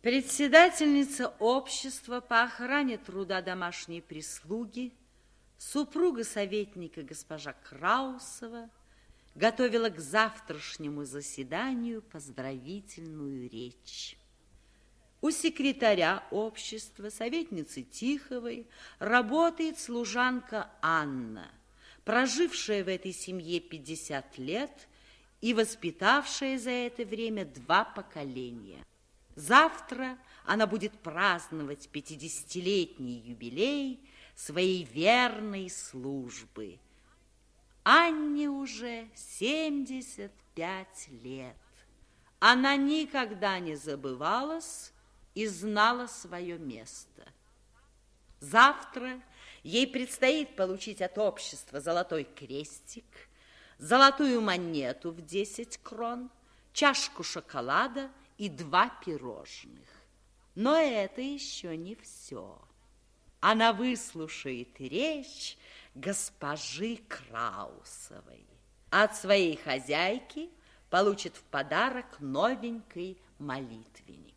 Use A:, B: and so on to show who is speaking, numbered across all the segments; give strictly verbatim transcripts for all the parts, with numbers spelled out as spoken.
A: Председательница общества по охране труда домашней прислуги, супруга советника госпожа Краусова, готовила к завтрашнему заседанию поздравительную речь. У секретаря общества, советницы Тиховой, работает служанка Анна, прожившая в этой семье пятьдесят лет и воспитавшая за это время два поколения. Завтра она будет праздновать пятидесятилетний юбилей своей верной службы. Анне уже семьдесят пять лет. Она никогда не забывалась и знала свое место. Завтра ей предстоит получить от общества золотой крестик, золотую монету в десять крон, чашку шоколада и два пирожных. Но это еще не все. Она выслушает речь госпожи Краусовой. От своей хозяйки получит в подарок новенький молитвенник.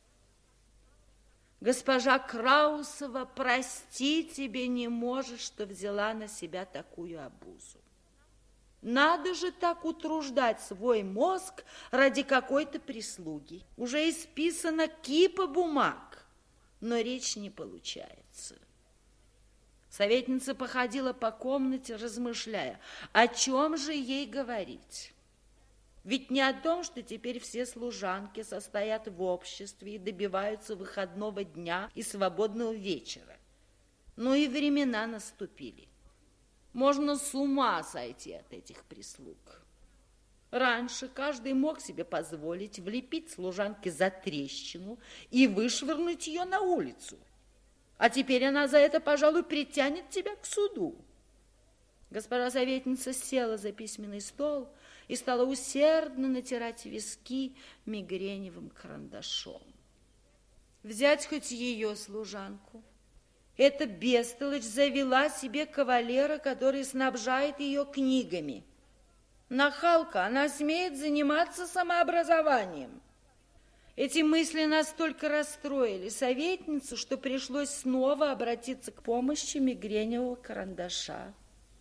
A: Госпожа Краусова, прости, тебе не может, что взяла на себя такую обузу. Надо же так утруждать свой мозг ради какой-то прислуги. Уже исписана кипа бумаг, но речь не получается. Советница походила по комнате, размышляя, о чем же ей говорить. Ведь не о том, что теперь все служанки состоят в обществе и добиваются выходного дня и свободного вечера. Но и времена наступили. Можно с ума сойти от этих прислуг. Раньше каждый мог себе позволить влепить служанке за трещину и вышвырнуть ее на улицу. А теперь она за это, пожалуй, притянет тебя к суду. Госпожа советница села за письменный стол и стала усердно натирать виски мигреневым карандашом. Взять хоть ее служанку. Эта бестолочь завела себе кавалера, который снабжает ее книгами. Нахалка, она смеет заниматься самообразованием. Эти мысли настолько расстроили советницу, что пришлось снова обратиться к помощи мигреневого карандаша.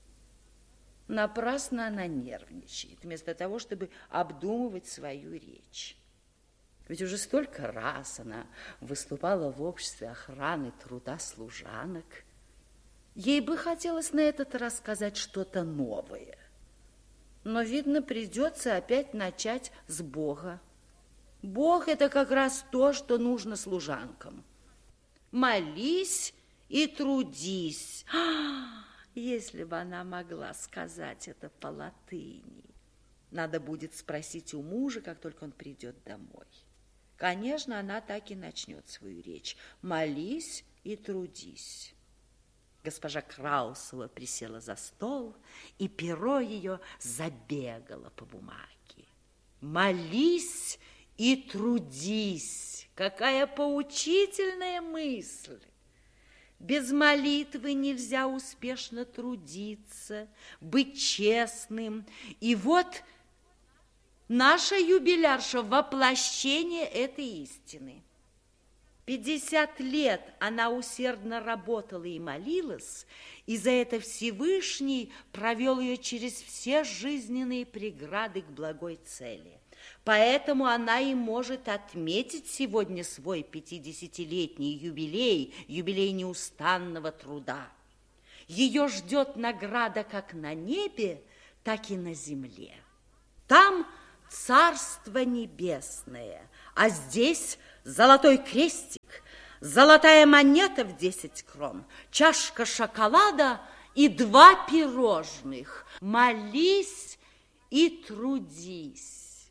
A: Напрасно она нервничает, вместо того, чтобы обдумывать свою речь. Ведь уже столько раз она выступала в обществе охраны труда служанок. Ей бы хотелось на этот раз сказать что-то новое. Но, видно, придется опять начать с Бога. Бог – это как раз то, что нужно служанкам. Молись и трудись. Если бы она могла сказать это по латыни. Надо будет спросить у мужа, как только он придет домой. Конечно, она так и начнет свою речь. Молись и трудись. Госпожа Краусова присела за стол, и перо ее забегало по бумаге. Молись и трудись. Какая поучительная мысль! Без молитвы нельзя успешно трудиться, быть честным. И вот наша юбилярша – воплощение этой истины. Пятьдесят лет она усердно работала и молилась, и за это Всевышний провел ее через все жизненные преграды к благой цели. Поэтому она и может отметить сегодня свой пятидесятилетний юбилей, юбилей неустанного труда. Ее ждет награда как на небе, так и на земле. Там Царство Небесное, а здесь золотой крестик, золотая монета в десять крон, чашка шоколада и два пирожных. Молись и трудись.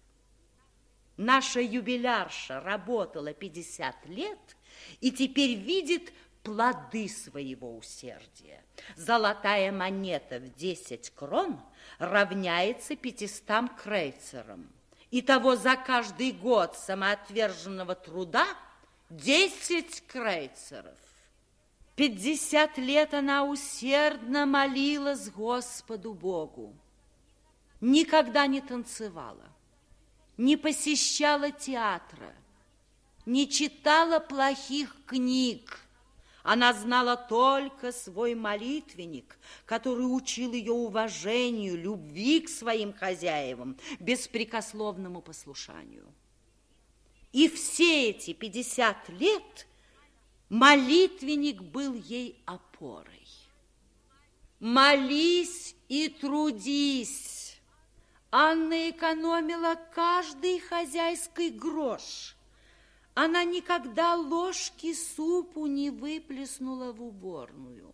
A: Наша юбилярша работала пятьдесят лет и теперь видит плоды своего усердия. Золотая монета в десять крон равняется пятистам крейцерам. Итого за каждый год самоотверженного труда десять крейцеров. Пятьдесят лет она усердно молилась Господу Богу. Никогда не танцевала, не посещала театра, не читала плохих книг. Она знала только свой молитвенник, который учил ее уважению, любви к своим хозяевам, беспрекословному послушанию. И все эти пятьдесят лет молитвенник был ей опорой. Молись и трудись. Анна экономила каждый хозяйский грош. Она никогда ложки супу не выплеснула в уборную.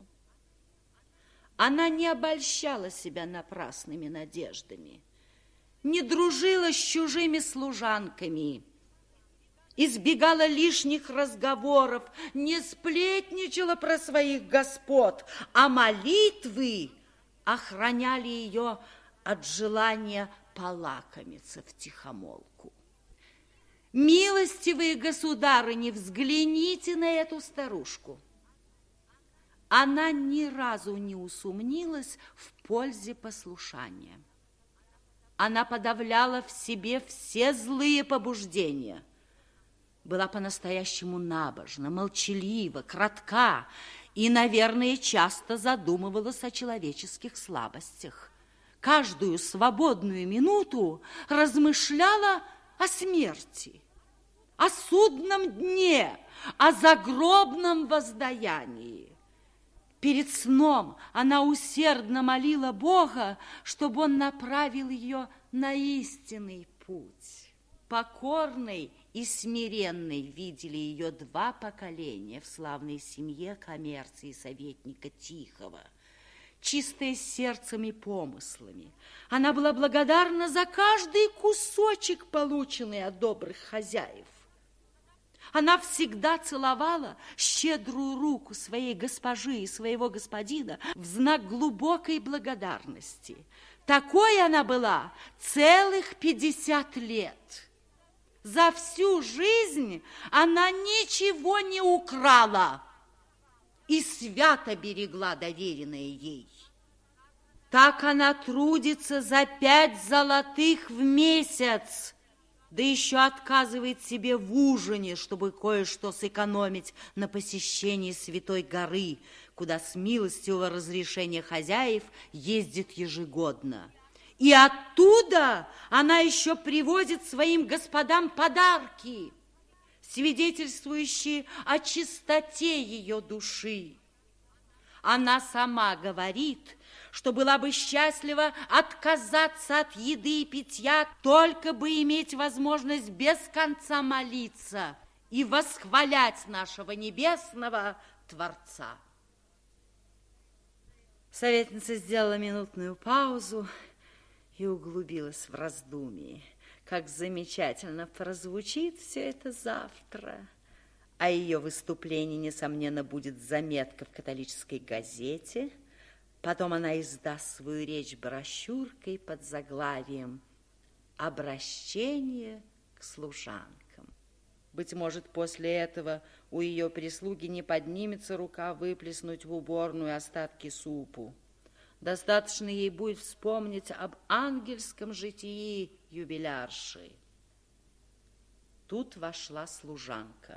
A: Она не обольщала себя напрасными надеждами, не дружила с чужими служанками, избегала лишних разговоров, не сплетничала про своих господ, а молитвы охраняли ее от желания полакомиться втихомолку. Милостивые государыни, взгляните на эту старушку. Она ни разу не усомнилась в пользе послушания. Она подавляла в себе все злые побуждения. Была по-настоящему набожна, молчалива, кратка и, наверное, часто задумывалась о человеческих слабостях. Каждую свободную минуту размышляла о смерти, о судном дне, о загробном воздаянии. Перед сном она усердно молила Бога, чтобы он направил ее на истинный путь. Покорной и смиренной видели ее два поколения в славной семье коммерции советника Тихого. Чистая сердцем и помыслами, она была благодарна за каждый кусочек, полученный от добрых хозяев. Она всегда целовала щедрую руку своей госпожи и своего господина в знак глубокой благодарности. Такой она была целых пятьдесят лет. За всю жизнь она ничего не украла и свято берегла доверенное ей. Так она трудится за пять золотых в месяц, да еще отказывает себе в ужине, чтобы кое-что сэкономить на посещении Святой горы, куда с милостивого разрешения хозяев ездит ежегодно. И оттуда она еще привозит своим господам подарки, свидетельствующие о чистоте ее души. Она сама говорит, что была бы счастлива отказаться от еды и питья, только бы иметь возможность без конца молиться и восхвалять нашего небесного Творца. Советница сделала минутную паузу и углубилась в раздумье. Как замечательно прозвучит все это завтра. А ее выступление, несомненно, будет заметка в католической газете. Потом она издаст свою речь брошюркой под заглавием «Обращение к служанкам». Быть может, после этого у ее прислуги не поднимется рука выплеснуть в уборную остатки супу. Достаточно ей будет вспомнить об ангельском житии юбилярши. Тут вошла служанка.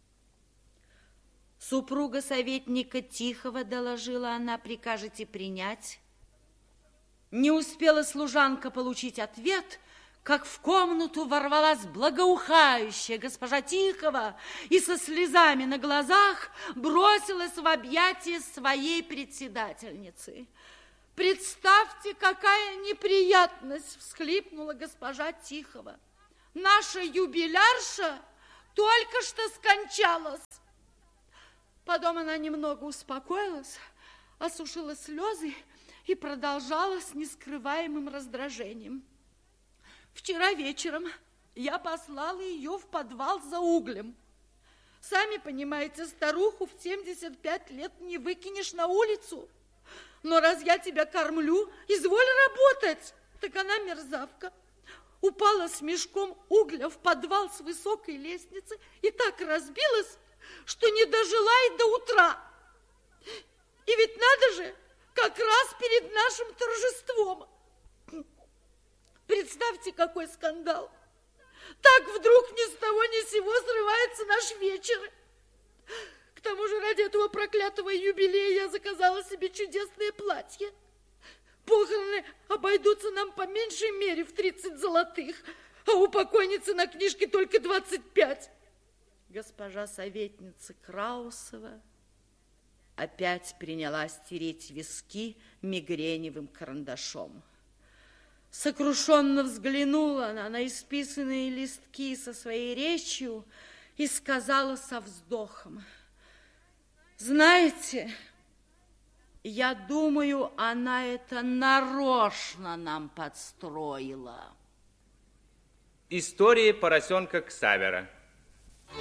A: Супруга советника Тихого, доложила она, прикажете принять? Не успела служанка получить ответ, как в комнату ворвалась благоухающая госпожа Тихого и со слезами на глазах бросилась в объятия своей председательницы. «Представьте, какая неприятность!» — всхлипнула госпожа Тихого. «Наша юбилярша только что скончалась!» Потом она немного успокоилась, осушила слезы и продолжала с нескрываемым раздражением. «Вчера вечером я послала ее в подвал за углем. Сами понимаете, старуху в семьдесят пять лет не выкинешь на улицу. Но раз я тебя кормлю, изволь работать!» Так она, мерзавка, упала с мешком угля в подвал с высокой лестницы и так разбилась, что не дожила и до утра. И ведь надо же, как раз перед нашим торжеством. Представьте, какой скандал. Так вдруг ни с того ни с сего срывается
B: кучера. К тому же ради этого проклятого юбилея я заказала себе чудесное платье. Похороны обойдутся нам по меньшей мере в тридцать золотых, а у покойницы на книжке только двадцать пять.
A: Госпожа советница Краусова опять принялась тереть виски мигреневым карандашом. Сокрушенно взглянула она на исписанные листки со своей речью и сказала со вздохом: знаете, я думаю, она это нарочно нам подстроила.
C: История поросенка Ксавера.